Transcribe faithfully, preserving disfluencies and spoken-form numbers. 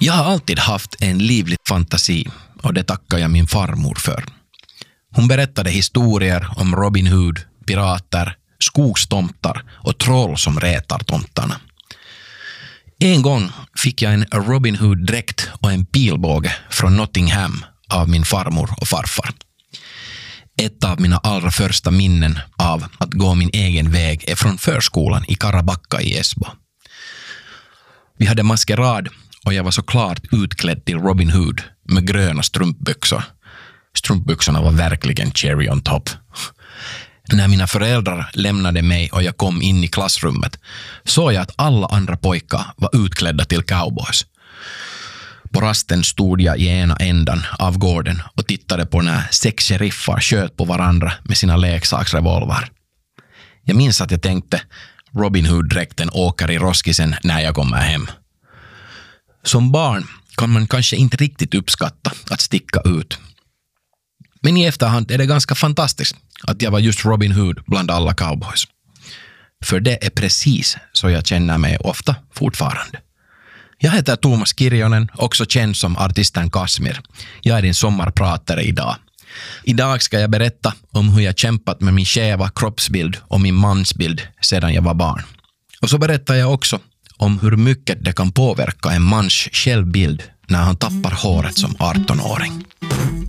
Jag har alltid haft en livlig fantasi och det tackar jag min farmor för. Hon berättade historier om Robin Hood, pirater, skogstomtar och troll som retar tomtarna. En gång fick jag en Robin Hood-dräkt och en pilbåge från Nottingham av min farmor och farfar. Ett av mina allra första minnen av att gå min egen väg är från förskolan i Karabacka i Esbo. Vi hade maskerad och jag var så klart utklädd till Robin Hood med gröna strumpbyxor. Strumpbyxorna var verkligen cherry on top. När mina föräldrar lämnade mig och jag kom in i klassrummet såg jag att alla andra pojkar var utklädda till cowboys. På rasten stod jag i ena ändan av gården och tittade på när sex sheriffar sköt på varandra med sina leksaksrevolver. Jag minns att jag tänkte, Robin Hood-dräkten åker i roskisen när jag kommer hem. Som barn kan man kanske inte riktigt uppskatta att sticka ut. Men i efterhand är det ganska fantastiskt att jag var just Robin Hood bland alla cowboys. För det är precis så jag känner mig ofta fortfarande. Jag heter Thomas Kirjonen, också känd som artisten Kasmir. Jag är din sommarpratare idag. Idag ska jag berätta om hur jag kämpat med min skeva kroppsbild och min mansbild sedan jag var barn. Och så berättar jag också om hur mycket det kan påverka en mans självbild när han tappar håret som arton-åring.